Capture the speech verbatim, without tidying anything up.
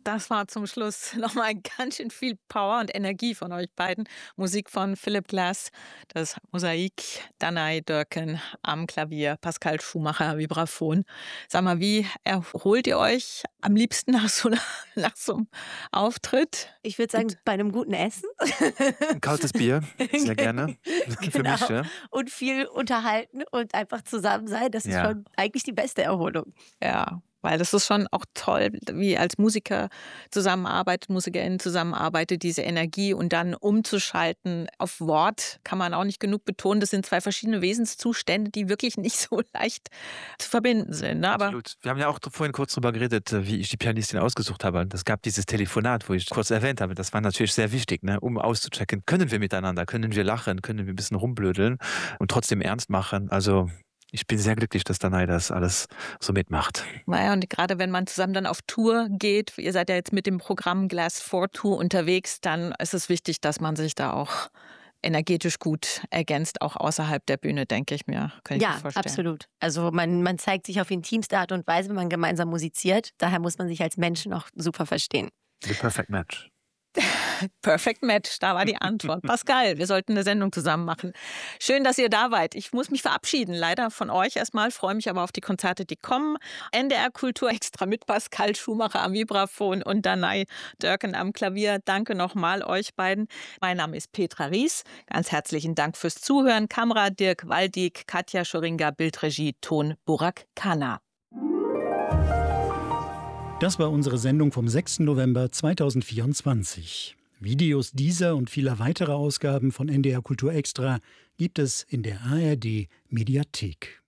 Das war zum Schluss nochmal ganz schön viel Power und Energie von euch beiden. Musik von Philip Glass, das Mosaik, Danai Dörken am Klavier, Pascal Schumacher, Vibraphon. Sag mal, wie erholt ihr euch am liebsten nach so, nach so einem Auftritt? Ich würde sagen, bei einem guten Essen. Ein kaltes Bier, sehr gerne. Für Genau. mich, ja. Und viel unterhalten und einfach zusammen sein. Das ist Ja. schon eigentlich die beste Erholung. Ja, weil das ist schon auch toll, wie als Musiker zusammenarbeitet, MusikerInnen zusammenarbeitet, diese Energie und dann umzuschalten auf Wort, kann man auch nicht genug betonen. Das sind zwei verschiedene Wesenszustände, die wirklich nicht so leicht zu verbinden sind. Ne? Aber Absolut. Wir haben ja auch vorhin kurz darüber geredet, wie ich die Pianistin ausgesucht habe. Es gab dieses Telefonat, wo ich kurz erwähnt habe. Das war natürlich sehr wichtig, ne? Um auszuchecken, können wir miteinander, können wir lachen, können wir ein bisschen rumblödeln und trotzdem ernst machen. Also ich bin sehr glücklich, dass Danai das alles so mitmacht. naja, und gerade wenn man zusammen dann auf Tour geht, ihr seid ja jetzt mit dem Programm Glass four Tour unterwegs, dann ist es wichtig, dass man sich da auch energetisch gut ergänzt, auch außerhalb der Bühne, denke ich mir. Kann ich mir Ja, vorstellen. absolut. Also man, man zeigt sich auf intimste Art und Weise, wenn man gemeinsam musiziert. Daher muss man sich als Menschen auch super verstehen. The perfect match. Perfect Match, da war die Antwort. Pascal, wir sollten eine Sendung zusammen machen. Schön, dass ihr da wart. Ich muss mich verabschieden, leider von euch erstmal, freue mich aber auf die Konzerte, die kommen. N D R Kultur extra mit Pascal Schumacher am Vibraphon und Danai Dörken am Klavier. Danke nochmal euch beiden. Mein Name ist Petra Ries. Ganz herzlichen Dank fürs Zuhören. Kamera Dirk Waldig, Katja Schoringa, Bildregie, Ton Burak Kana. Das war unsere Sendung vom sechsten November zweitausendvierundzwanzig. Videos dieser und vieler weiterer Ausgaben von N D R Kultur Extra gibt es in der A R D Mediathek.